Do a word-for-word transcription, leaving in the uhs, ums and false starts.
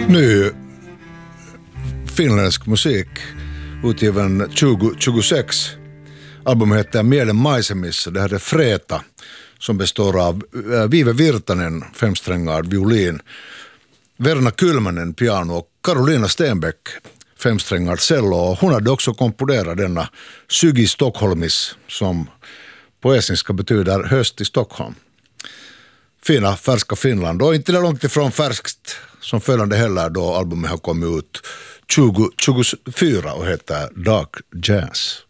Nu finländsk musik utgiven tjugo tjugosex. Albumet heter Mielen maisemissa. Det här är Freta som består av Vive Virtanen, femsträngad violin, Verna Kylmänen, piano och Karolina Stenbeck, femsträngad cello. Och hon hade också komponerat denna Sygi Stockholmis som på esniska betyder höst i Stockholm. Fina, färska Finland. Och inte långt ifrån färskt som följande heller då albumet har kommit ut tjugo tjugofyra och heter Dark Jazz.